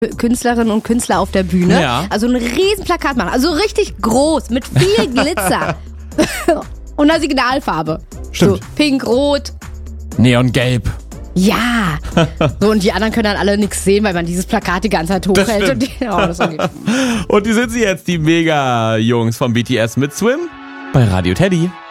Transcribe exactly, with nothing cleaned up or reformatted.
Künstlerinnen und Künstler auf der Bühne. Ja. Also ein riesen Plakat machen. Also richtig groß, mit viel Glitzer. Und einer Signalfarbe. Stimmt. So pink, rot. Neongelb. Ja. So, und die anderen können dann alle nichts sehen, weil man dieses Plakat die ganze Zeit hochhält. Und die, oh, das geht. Und die sind sie jetzt, die Mega-Jungs vom B T S mit Swim bei Radio Teddy.